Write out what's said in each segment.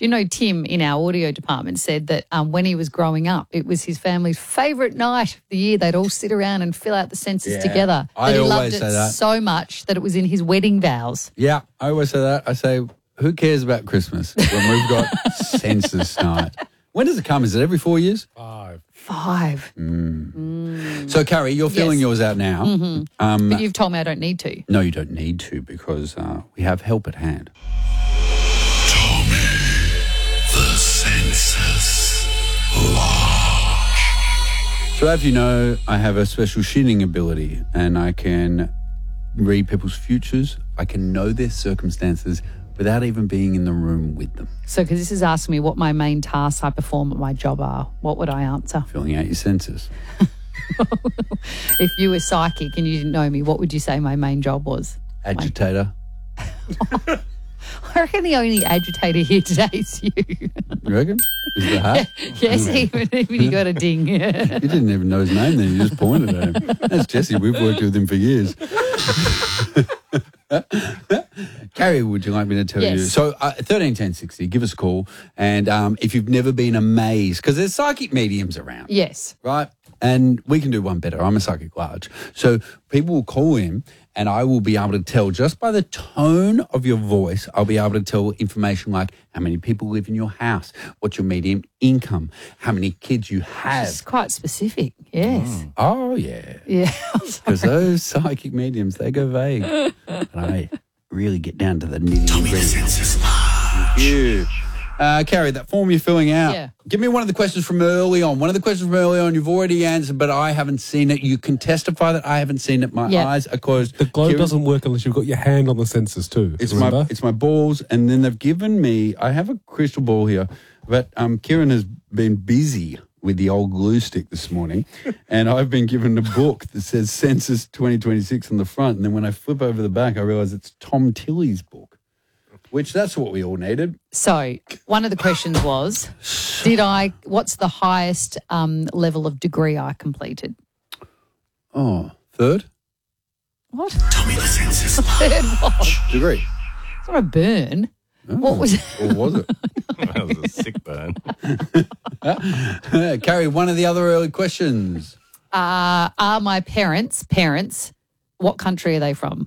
Do you know Tim in our audio department said that when he was growing up, it was his family's favourite night of the year. They'd all sit around and fill out the census together. I he always loved say it that. so much that it was in his wedding vows. Yeah, I always say that. I say, who cares about Christmas when we've got census night? When does it come? Is it every 4 years? 5. So, Carrie, you're filling yours out now. Mm-hmm. But you've told me I don't need to. No, you don't need to because we have help at hand. Tommy, the census lodge. So, as you know, I have a special shitting ability and I can read people's futures. I can know their circumstances without even being in the room with them. So, because this is asking me what my main tasks I perform at my job are, what would I answer? Filling out your census. If you were psychic and you didn't know me, what would you say my main job was? Agitator. I reckon the only agitator here today is you. You reckon? Is the hat? Yes, even you got a ding. You didn't even know his name then. You just pointed at him. That's Jesse. We've worked with him for years. Carrie, would you like me to tell you? So 13 10 60, give us a call. And if you've never been amazed, because there's psychic mediums around. Yes. Right? And we can do one better. I'm a psychic large. So people will call in and I will be able to tell just by the tone of your voice, I'll be able to tell information like how many people live in your house, what's your median income, how many kids you have. It's quite specific, yes. Oh, yeah. Yeah. Because those psychic mediums, they go vague. And I really get down to the nitty-gritty. Carrie, that form you're filling out, give me one of the questions from early on. One of the questions from early on you've already answered, but I haven't seen it. You can testify that I haven't seen it. My eyes are closed. The globe doesn't work unless you've got your hand on the census too. It's my balls, and then they've given me, I have a crystal ball here, but Kieran has been busy with the old glue stick this morning, and I've been given a book that says Census 2026 on the front, and then when I flip over the back, I realise it's Tom Tilley's book. Which that's what we all needed. So one of the questions was, what's the highest level of degree I completed? Oh, third? What? Tommy, the census Third what? Degree. It's not a burn. Oh, What was it? Or was it? That was a sick burn. Carrie, one of the other early questions. Are my parents, what country are they from?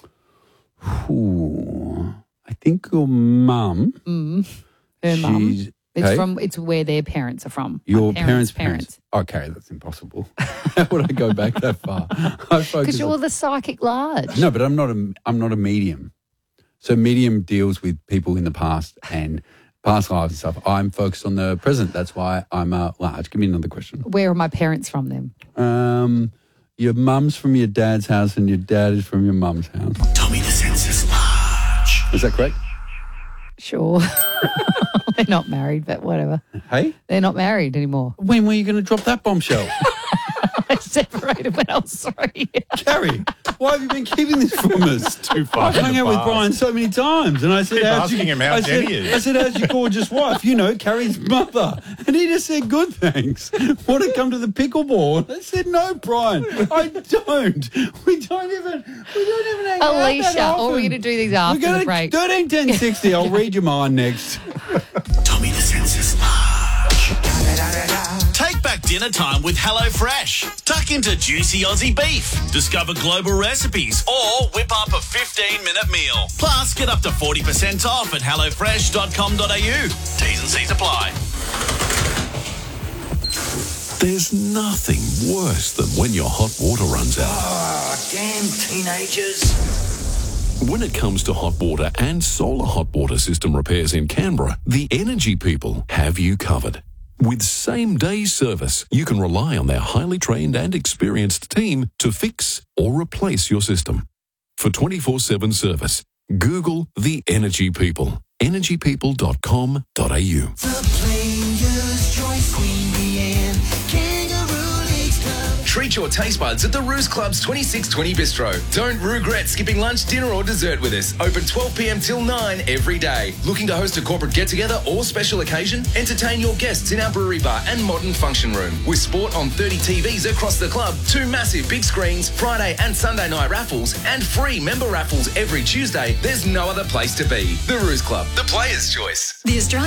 Ooh, I think your mum. Her mum. Hey? It's where their parents are from. Your My parents. Okay, that's impossible. How would I go back that far? Because you're the psychic large. No, but I'm not a medium. So medium deals with people in the past and past lives and stuff. I'm focused on the present. That's why I'm large. Give me another question. Where are my parents from then? Your mum's from your dad's house and your dad is from your mum's house. Tommy, the census large. Is that correct? Sure. They're not married, but whatever. Hey? They're not married anymore. When were you going to drop that bombshell? They separated when I was 3. Carrie, why have you been keeping this from us? Too far. I've hung out with Brian so many times, and I said, asking him how Jenny is. I said, how's your gorgeous wife? You know, Carrie's mother. And he just said, good, thanks. Want to come to the pickleball? I said, no, Brian, I don't. We don't even hang out that Alicia, often. or we're going to do these after the break. 13 10 60. I'll read your mind next. Tommy, the census large. Take back dinner time with HelloFresh. Tuck into juicy Aussie beef. Discover global recipes or whip up a 15-minute meal. Plus, get up to 40% off at hellofresh.com.au. T's and C's apply. There's nothing worse than when your hot water runs out. Oh, damn teenagers. When it comes to hot water and solar hot water system repairs in Canberra, the Energy People have you covered. With same-day service, you can rely on their highly trained and experienced team to fix or replace your system. For 24/7 service, Google the Energy People. energypeople.com.au. The Players' Choice Queen Bee and Kangaroo Leagues Club. Treat your taste buds at the Ruse Club's 2620 Bistro. Don't regret skipping lunch, dinner or dessert with us. Open 12 p.m. till 9 every day. Looking to host a corporate get-together or special occasion? Entertain your guests in our brewery bar and modern function room. With sport on 30 TVs across the club, 2 massive big screens, Friday and Sunday night raffles, and free member raffles every Tuesday. There's no other place to be. The Ruse Club, the Players' Choice. The Australian